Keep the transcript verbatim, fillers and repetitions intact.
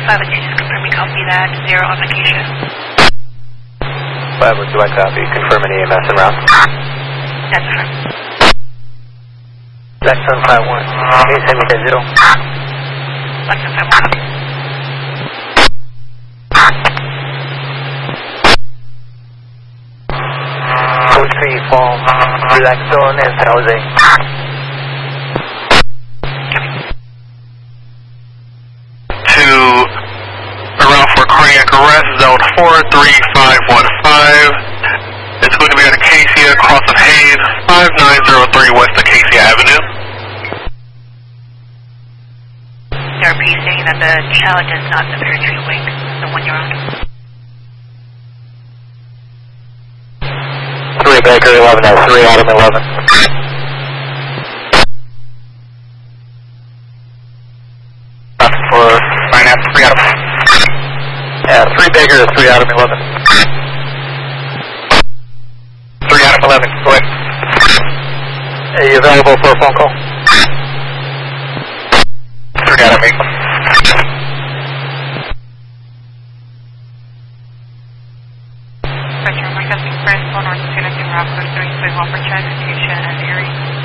five oh two, just confirming copy that, zero on location. five oh two, I copy. Confirming E M S en route. That's affirmed. Blackstone five one. Can you send me that zero? Blackstone five one. Code three from Blackstone and San Jose. To around for cardiac arrest, zone four three five one five. It's going to be at Acacia, cross of Hayes, five nine zero three West Acacia Avenue. They're stating that the challenge is not the penetrating wing, the one you're on. three Baker, eleven at three, Autumn eleven. For nine at three Autumn. Yeah, three Baker to three Autumn eleven. three Autumn eleven, go ahead. Are you available for a phone call? three Autumn eight. Roger, requesting first phone or connecting Rockford three three one for transportation and Erie.